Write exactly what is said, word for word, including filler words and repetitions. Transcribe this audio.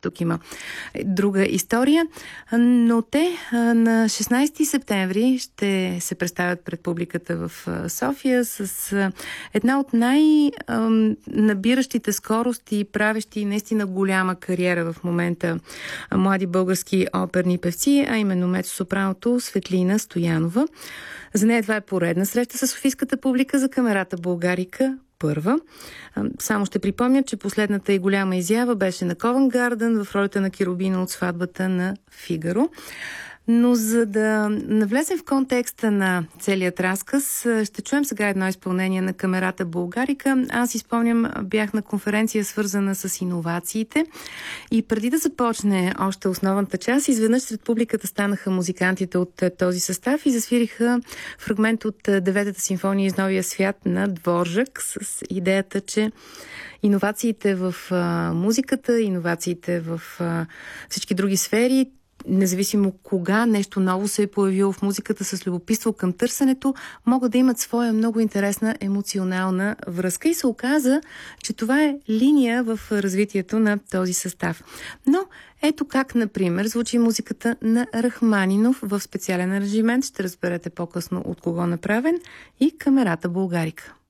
тук има друга история. Но те на шестнайсети септември ще се представят пред публиката в София с една от най-набиращите скорост и правещи наистина голяма кариера в момента млади български оперни певци, а именно мецо-сопраното Светлина Стоянова. За нея това е поредна среща с софийската публика за камерата Булгарика. Първа. Само ще припомня, че последната и голяма изява беше на Ковент Гарден в ролята на Керубина от сватбата на Фигаро. Но за да навлезем в контекста на целият разказ, ще чуем сега едно изпълнение на камерата Булгарика. Аз изпомням, бях на конференция, свързана с иновациите, и преди да започне още основната част, изведнъж сред публиката станаха музикантите от този състав и засвириха фрагмент от Деветата симфония из Новия свят на Дворжак с идеята, че иновациите в а, музиката, иновациите в а, всички други сфери, независимо кога нещо ново се е появило в музиката, с любопитство към търсенето, могат да имат своя много интересна емоционална връзка. И се оказа, че това е линия в развитието на този състав. Но ето как, например, звучи музиката на Рахманинов в специален аранжимент. Ще разберете по-късно от кого направен, и камерата Булгарика.